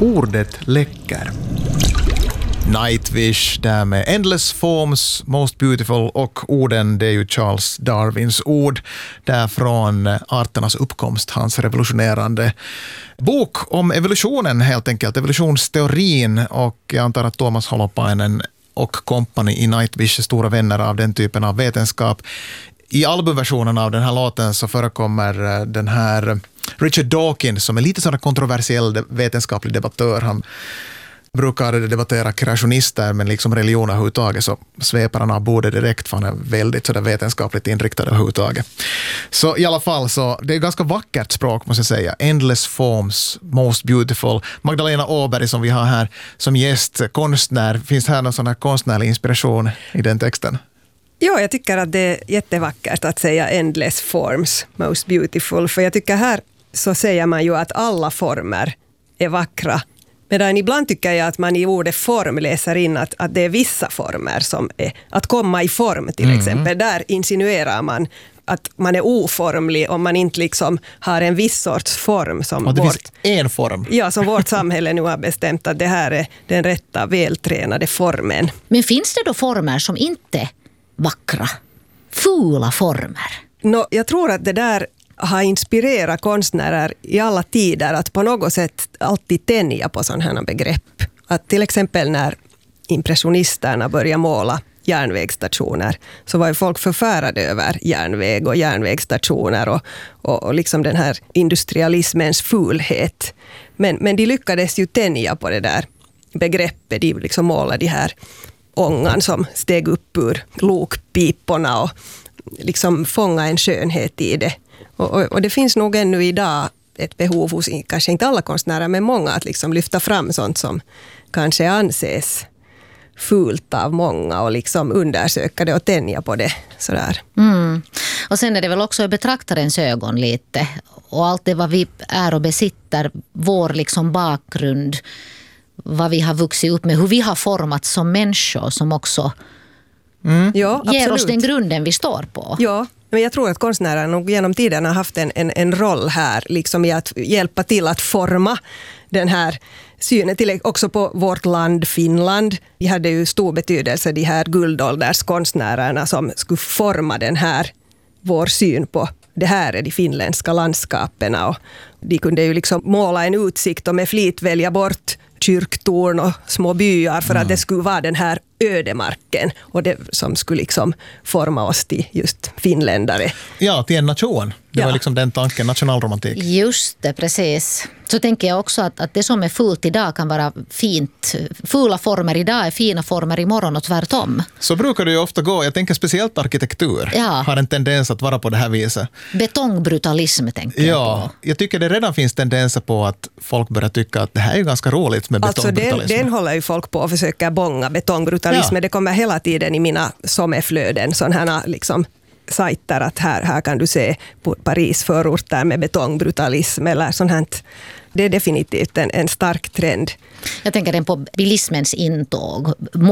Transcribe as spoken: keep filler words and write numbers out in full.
ordet läcker. Nightwish där med Endless Forms, Most Beautiful, och orden, det är ju Charles Darwins ord där från arternas uppkomst, hans revolutionerande bok om evolutionen helt enkelt, evolutionsteorin, och jag antar att Thomas Holopainen och company i Nightwish är stora vänner av den typen av vetenskap. I albumversionen av den här låten så förekommer den här Richard Dawkins som är lite sån kontroversiell vetenskaplig debattör. Han brukar debattera kreationister, men liksom religion överhuvudtaget så sveper han av bordet direkt, för han är väldigt sådär vetenskapligt inriktad överhuvudtaget. Så i alla fall, så det är ganska vackert språk måste jag säga. Endless Forms, Most Beautiful. Magdalena Åberg som vi har här som gäst, konstnär. Finns här någon sån här konstnärlig inspiration i den texten? Ja, jag tycker att det är jättevackert att säga Endless Forms, Most Beautiful. För jag tycker här så säger man ju att alla former är vackra. Medan ibland tycker jag att man i ordet form läser in att, att det är vissa former som är att komma i form till mm. exempel. Där insinuerar man att man är oformlig om man inte liksom har en viss sorts form. Som och det vårt, finns en form. Ja, som vårt samhälle nu har bestämt att det här är den rätta, vältränade formen. Men finns det då former som inte är vackra, fula former? No, jag tror att det där har inspirerat konstnärer i alla tider att på något sätt alltid tänja på sådana här begrepp. Att till exempel när impressionisterna började måla järnvägsstationer så var ju folk förfärade över järnväg och järnvägsstationer och, och, och liksom den här industrialismens fulhet. Men, men de lyckades ju tänja på det där begreppet. De liksom målade de här ångan som steg upp ur lokpiporna och liksom fånga en skönhet i det. Och, och, och det finns nog ännu idag ett behov hos, kanske inte alla konstnärer, men många, att liksom lyfta fram sånt som kanske anses fult av många och liksom undersöka det och tänja på det. Sådär. Mm. Och sen är det väl också i betraktarens ögon lite. Och allt det vad vi är och besitter, vår liksom bakgrund, vad vi har vuxit upp med, hur vi har formats som människor som också mm. ja, ger oss den grunden vi står på. Ja. Men jag tror att konstnärer nog genom tiden har haft en, en, en roll här liksom i att hjälpa till att forma den här synen till också på vårt land, Finland. De hade ju stor betydelse, de här guldålderskonstnärerna som skulle forma den här, vår syn på det här är de finländska landskapen. Och de kunde ju liksom måla en utsikt och med flit välja bort kyrktorn och små byar för mm. att det skulle vara den här ödemarken och det som skulle liksom forma oss till just finländare. Ja, till en nation. Det ja. var liksom den tanken, nationalromantik. Just det, precis. Så tänker jag också att, att det som är fult idag kan vara fint. Fula former idag är fina former imorgon och tvärtom. Så brukar det ju ofta gå. Jag tänker speciellt arkitektur ja. har en tendens att vara på det här viset. Betongbrutalism tänker ja, jag på. Jag tycker det redan finns tendenser på att folk börjar tycka att det här är ju ganska roligt med alltså betongbrutalism. Den, den håller ju folk på och försöker bånga betongbrutalism. Ja. Det kommer hela tiden i mina sommarflöden sådana här liksom sajter att här, här kan du se på Paris förorter med betongbrutalism eller sånt här. Det är definitivt en, en stark trend. Jag tänker den på bilismens intåg.